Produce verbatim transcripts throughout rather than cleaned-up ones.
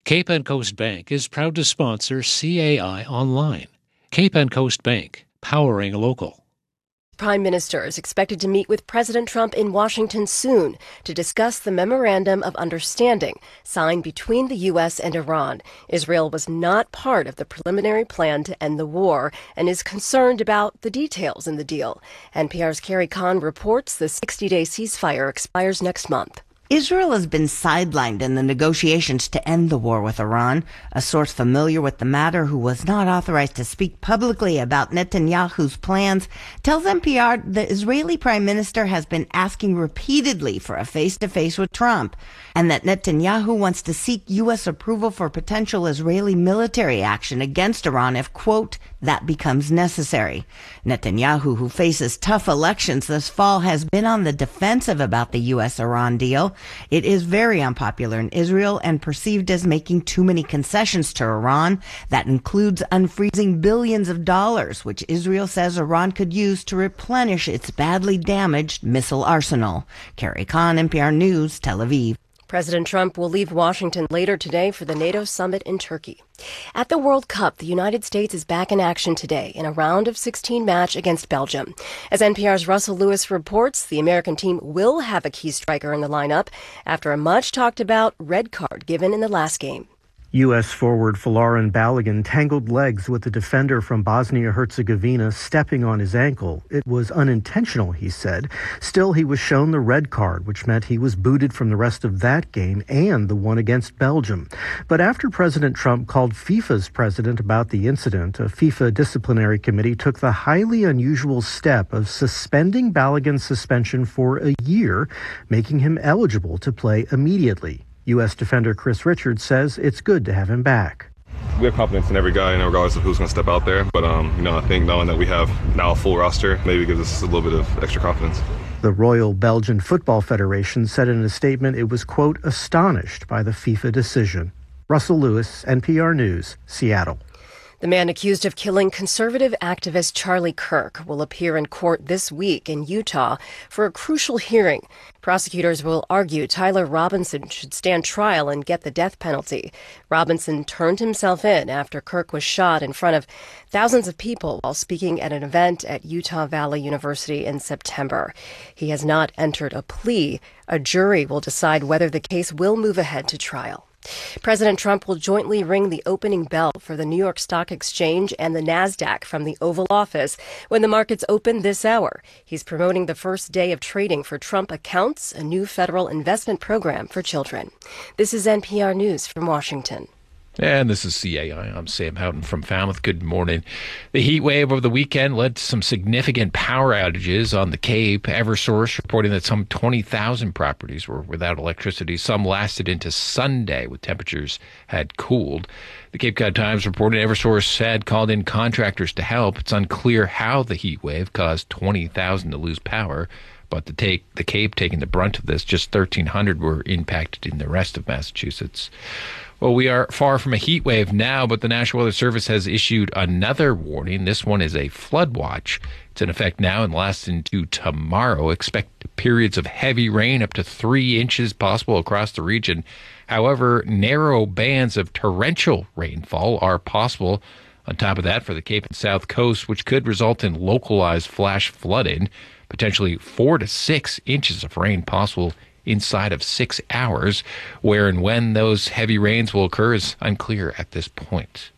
Cape and Coast Bank is proud to sponsor C A I Online. Cape and Coast Bank, powering local. Prime Minister is expected to meet with President Trump in Washington soon to discuss the Memorandum of Understanding signed between the U S and Iran. Israel was not part of the preliminary plan to end the war and is concerned about the details in the deal. N P R's Carrie Kahn reports the sixty-day ceasefire expires next month. Israel has been sidelined in the negotiations to end the war with Iran. A source familiar with the matter who was not authorized to speak publicly about Netanyahu's plans tells N P R the Israeli prime minister has been asking repeatedly for a face-to-face with Trump and that Netanyahu wants to seek U S approval for potential Israeli military action against Iran if, quote, that becomes necessary. Netanyahu, who faces tough elections this fall, has been on the defensive about the U S-Iran deal. It is very unpopular in Israel and perceived as making too many concessions to Iran. That includes unfreezing billions of dollars, which Israel says Iran could use to replenish its badly damaged missile arsenal. Carrie Kahn, N P R News, Tel Aviv. President Trump will leave Washington later today for the NATO summit in Turkey. At the World Cup, the United States is back in action today in a round of sixteen match against Belgium. As N P R's Russell Lewis reports, the American team will have a key striker in the lineup after a much-talked-about red card given in the last game. U S forward Folarin Balogun tangled legs with the defender from Bosnia-Herzegovina, stepping on his ankle. It was unintentional, he said. Still, he was shown the red card, which meant he was booted from the rest of that game and the one against Belgium. But after President Trump called FIFA's president about the incident, a FIFA disciplinary committee took the highly unusual step of suspending Balogun's suspension for a year, making him eligible to play immediately. U S defender Chris Richards says it's good to have him back. We have confidence in every guy, you know, regardless of who's going to step out there. But, um, you know, I think knowing that we have now a full roster maybe gives us a little bit of extra confidence. The Royal Belgian Football Federation said in a statement it was, quote, astonished by the FIFA decision. Russell Lewis, N P R News, Seattle. The man accused of killing conservative activist Charlie Kirk will appear in court this week in Utah for a crucial hearing. Prosecutors will argue Tyler Robinson should stand trial and get the death penalty. Robinson turned himself in after Kirk was shot in front of thousands of people while speaking at an event at Utah Valley University in September. He has not entered a plea. A jury will decide whether the case will move ahead to trial. President Trump will jointly ring the opening bell for the New York Stock Exchange and the NASDAQ from the Oval Office when the markets open this hour. He's promoting the first day of trading for Trump Accounts, a new federal investment program for children. This is N P R News from Washington. And this is C A I. I'm Sam Houghton from Falmouth. Good morning. The heat wave over the weekend led to some significant power outages on the Cape. Eversource reporting that some twenty thousand properties were without electricity. Some lasted into Sunday, with temperatures had cooled. The Cape Cod Times reported Eversource had called in contractors to help. It's unclear how the heat wave caused twenty thousand to lose power, but the, take, the Cape taking the brunt of this, just thirteen hundred were impacted in the rest of Massachusetts. Well, we are far from a heat wave now, but the National Weather Service has issued another warning. This one is a flood watch. It's in effect now and lasts into tomorrow. Expect periods of heavy rain up to three inches possible across the region. However, narrow bands of torrential rainfall are possible. On top of that, for the Cape and South Coast, which could result in localized flash flooding, potentially four to six inches of rain possible inside of six hours. Where and when those heavy rains will occur is unclear at this point.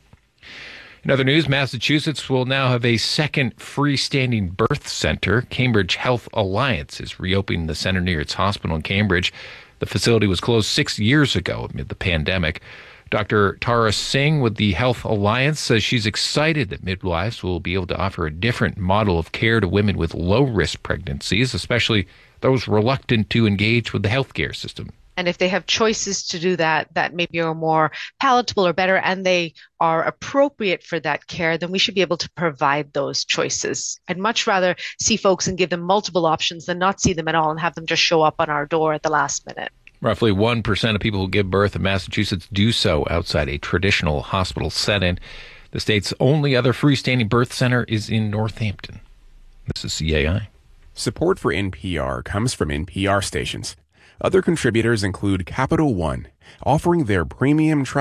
In other news, Massachusetts will now have a second freestanding birth center. Cambridge Health Alliance is reopening the center near its hospital in Cambridge. The facility was closed six years ago amid the pandemic. Doctor Tara Singh with the Health Alliance says she's excited that midwives will be able to offer a different model of care to women with low-risk pregnancies, especially those reluctant to engage with the healthcare system. And if they have choices to do that, that maybe are more palatable or better, and they are appropriate for that care, then we should be able to provide those choices. I'd much rather see folks and give them multiple options than not see them at all and have them just show up on our door at the last minute. Roughly one percent of people who give birth in Massachusetts do so outside a traditional hospital setting. The state's only other freestanding birth center is in Northampton. This is C A I. Support for N P R comes from N P R stations. Other contributors include Capital One, offering their premium